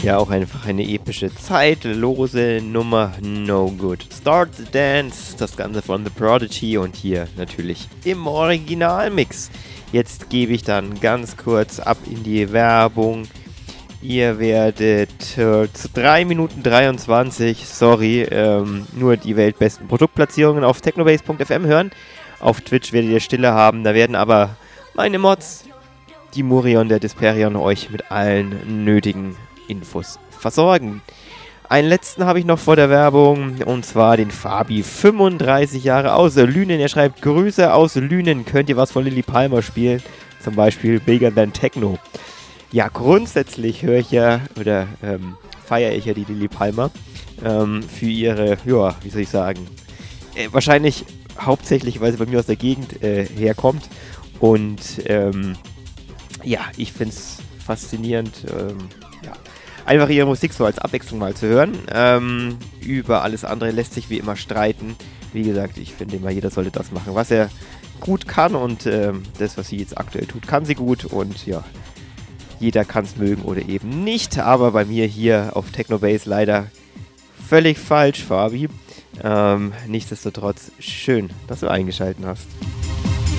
Ja, auch einfach eine epische, zeitlose Nummer. No Good. Start the Dance. Das Ganze von The Prodigy und hier natürlich im Originalmix. Jetzt gebe ich dann ganz kurz ab in die Werbung. Ihr werdet zu 3 Minuten 23, sorry, nur die weltbesten Produktplatzierungen auf technobase.fm hören. Auf Twitch werdet ihr Stille haben, da werden aber meine Mods, die Murion, der Desperion, euch mit allen nötigen Infos versorgen. Einen letzten habe ich noch vor der Werbung, und zwar den Fabi, 35 Jahre aus Lünen. Er schreibt: Grüße aus Lünen, könnt ihr was von Lilly Palmer spielen? Zum Beispiel Bigger Than Techno. Ja, grundsätzlich höre ich ja, oder feiere ich ja die Lilly Palmer für ihre, ja, wie soll ich sagen, wahrscheinlich hauptsächlich, weil sie bei mir aus der Gegend herkommt. Und ja, ich finde es faszinierend, ja, einfach ihre Musik so als Abwechslung mal zu hören. Über alles andere lässt sich wie immer streiten. Wie gesagt, ich finde immer, jeder sollte das machen, was er gut kann, und das, was sie jetzt aktuell tut, kann sie gut, und ja, jeder kann es mögen oder eben nicht, aber bei mir hier auf Technobase leider völlig falsch, Fabi. Nichtsdestotrotz schön, dass du eingeschaltet hast.